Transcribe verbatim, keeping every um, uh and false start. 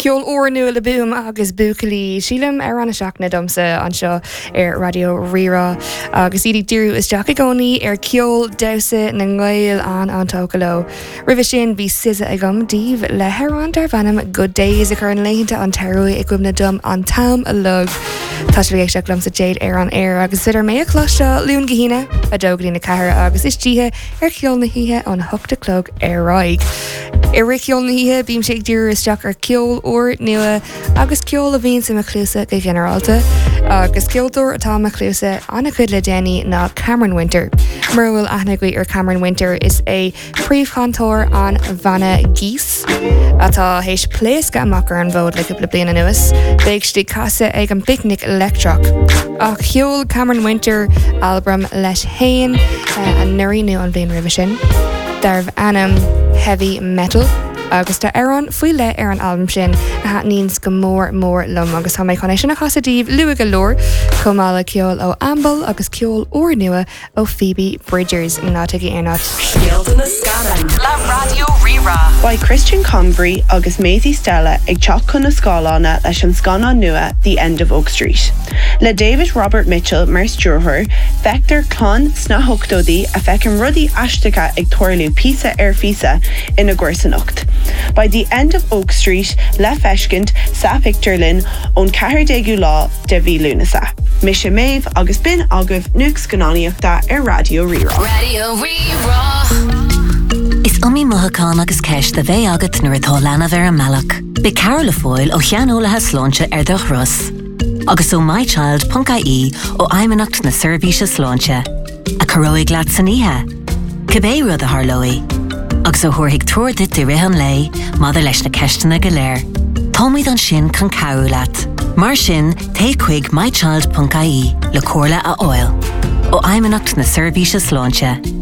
ceol uair nua le buam agus bucalaí sílam ar an seach na domsa an seo ar radio Rira agus iad dúrú is deach gcónaí ar ceol dausa na ngail an antócaló. Ribh sin bhí sisa ag gom díomh le herán dar bhanam good days a chur an léinnta an teirúí ag gumna dom an tam a lug. Tá sé ag seach lomsa Jade ar an air agus idir mé a chlóiste lún gohíine a dógadí na cahar agus is títhe ar ceol na híthe an thugta clog ar roig. I ri ceol na híthe bím sé ag dúrú isteach ar ceol uair nua agus ceol a bhíonn sa maclúsa go generalta agus ceolúir atá maclúsa anna chud le déanaí ná Cameron Winter. Mar bhfuil aithneagaí ar Cameron Winter is é príomhcantóir an Vanna Geese atá hééis pléasca amachar an bhód le cúpla bliana nuas beag tí casa ag an picnic electroch. Ach cheol Cameron Winter album leis hain uh, an nuirí nu an bblion ribh sin. Darb anam heavy metal agus tá aran faoi le ar an album sin a hat níns go mór mór lom agus tá méid chunéis sin na chasadíh luigh go leor comála ceol ó Amble agus ceol uair nua ó Phoebe Bridgers ná tuige éanacht. Scialta na scadan le radio Rira. By Christian Convery agus Maisie Stella ag teach chun na scálána leis an scána nua The End of Oak Street. Le David Robert Mitchell mar stúrthir feictar clán sna hochtódaí a feicim rudaí aisteacha ag tuairliú písa ar físa ina gcuirsaneacht. By The End of Oak Street le feiscint sa picturelin ón cahardégu lá de bhí lúnasa. Mis méh agus bin agah nuach scanáíochta ar radio Rira. Radio Rira. Is umí mothacán agus ceis de bheith agat nuair atá leanamh ar an mealach. Be Carol Foyle ó cheanólathe sláinte ar do Russ. Agus ó mychild dot I E ó aimimenacht na Servise sláinte. A choróig leat san ihe. Cibé rud a tharlóí. Agus ó thuirigh tuairde de rihan lei, mada leis na ceistena go léir. Támaid an sin can cabhú leat. Mar sin, té chuig mychild dot I E le cóirla a oil. Ó aimimenacht na Servise sláinte.